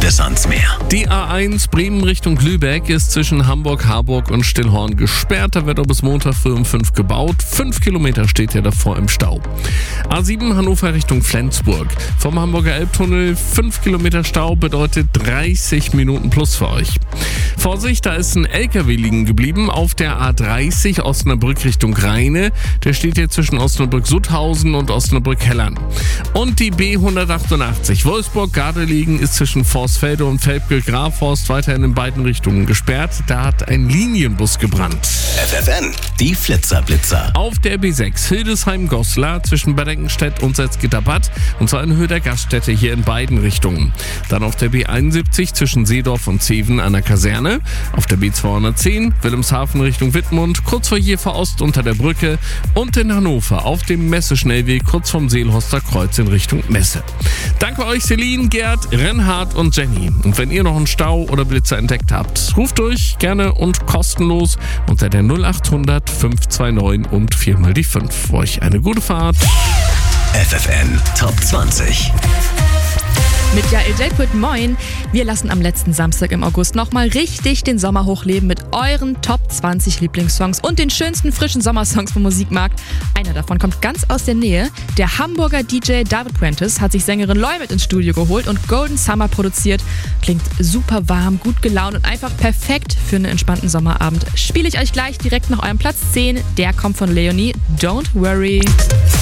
bis ans Meer. Die A1 Bremen Richtung Lübeck ist zwischen Hamburg, Harburg und Stillhorn gesperrt. Da wird auch bis Montag früh um 5 gebaut. 5 Kilometer steht ja davor im Stau. A7 Hannover Richtung Flensburg. Vom Hamburger Elbtunnel 5 Kilometer Stau bedeutet 30 Minuten plus für euch. Vorsicht, da ist ein LKW liegen geblieben auf der A30 Osnabrück Richtung Rheine. Der steht jetzt zwischen Osnabrück-Sutthausen und Osnabrück-Hellern. Und die B188 Wolfsburg-Gardelegen ist zwischen Vorsfelde und Velpke-Grafhorst weiterhin in beiden Richtungen gesperrt. Da hat ein Linienbus gebrannt. FFN, die Flitzer-Blitzer. Auf der B6 Hildesheim-Goslar zwischen Bedenkenstedt und Salzgitterbad und zwar in Höhe der Gaststätte hier in beiden Richtungen. Dann auf der B71 zwischen Seedorf und Zeven an der Kaserne. Auf der B210 Wilhelmshaven Richtung Wittmund, kurz vor Jever Ost unter der Brücke und in Hannover auf dem Messeschnellweg kurz vom Seelhorster Kreuz in Richtung Messe. Danke euch Celine, Gerd, Reinhard und Jenny. Und wenn ihr noch einen Stau oder Blitzer entdeckt habt, ruft durch, gerne und kostenlos unter der 0800 529 und 4 mal die 5. Euch eine gute Fahrt. FFN Top 20. Mit Jael Delput, moin. Wir lassen am letzten Samstag im August nochmal richtig den Sommer hochleben mit euren Top 20 Lieblingssongs und den schönsten frischen Sommersongs vom Musikmarkt. Einer davon kommt ganz aus der Nähe. Der Hamburger DJ David Prentice hat sich Sängerin Loy mit ins Studio geholt und Golden Summer produziert. Klingt super warm, gut gelaunt und einfach perfekt für einen entspannten Sommerabend. Spiele ich euch gleich direkt nach eurem Platz 10. Der kommt von Leonie. Don't Worry.